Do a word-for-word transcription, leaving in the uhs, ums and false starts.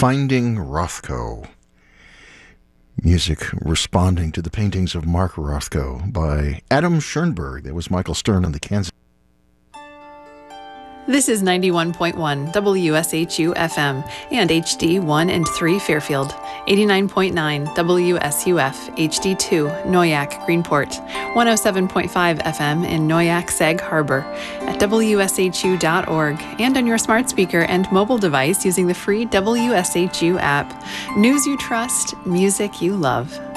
Finding Rothko. Music responding to the paintings of Mark Rothko by Adam Schoenberg. That was Michael Stern on the Kansas. This is ninety-one point one W S H U F M and H D one and three Fairfield, eighty-nine point nine W S U F H D two Noyac Greenport, one oh seven point five F M in Noyac Sag Harbor, at W S H U dot org, and on your smart speaker and mobile device using the free W S H U app. News you trust, music you love.